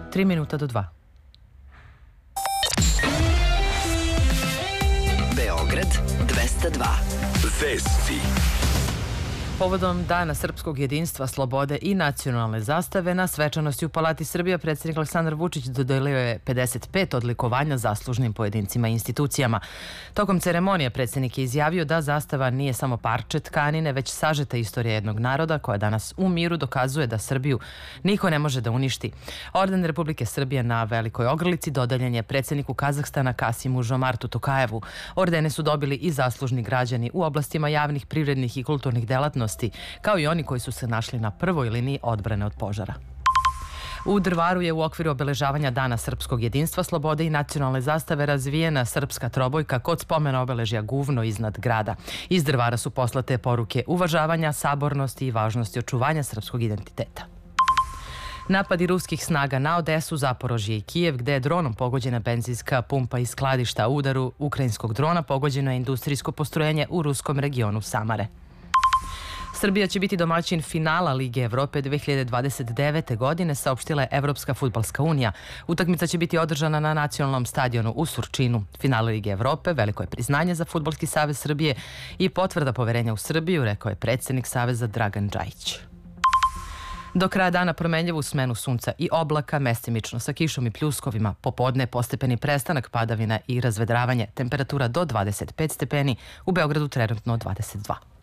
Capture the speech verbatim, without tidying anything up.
Tri minuta do dva. Beograd dvesta dva. Vesti. Povodom Dana srpskog jedinstva, slobode i nacionalne zastave na svečanosti u Palati Srbija predsjednik Aleksandar Vučić dodelio je pedeset pet odlikovanja zaslužnim pojedincima i institucijama. Tokom ceremonije predsjednik je izjavio da zastava nije samo parče tkanine, već sažeta istorija jednog naroda koja danas u miru dokazuje da Srbiju niko ne može da uništi. Orden Republike Srbije na Velikoj Ogrlici dodeljen je predsjedniku Kazahstana Kasimu Žomartu Tokajevu. Ordene su dobili i zaslužni građani u oblastima javnih, privrednih i kulturnih delatnosti, kao i oni koji su se našli na prvoj liniji odbrane od požara. U Drvaru je u okviru obeležavanja Dana srpskog jedinstva, slobode i nacionalne zastave razvijena srpska trobojka kod spomena obeležja Guvno iznad grada. Iz Drvara su poslate poruke uvažavanja, sabornosti i važnosti očuvanja srpskog identiteta. Napadi ruskih snaga na Odesu, Zaporožje i Kijev, gde je dronom pogođena benzinska pumpa i skladišta. U udaru ukrajinskog drona pogođeno je industrijsko postrojenje u ruskom regionu Samare. Srbija će biti domaćin finala Lige Evrope dve hiljade dvadeset devete. godine, saopštila je Evropska fudbalska unija. Utakmica će biti održana na nacionalnom stadionu u Surčinu. Finale Lige Evrope veliko je priznanje za Fudbalski savez Srbije i potvrda poverenja u Srbiju, rekao je predsjednik Saveza Dragan Džajić. Do kraja dana promenljivu smenu sunca i oblaka, mestimično sa kišom i pljuskovima. Popodne postepeni prestanak padavina i razvedravanje. Temperatura do dvadeset pet stepeni, u Beogradu trenutno dvadeset dva.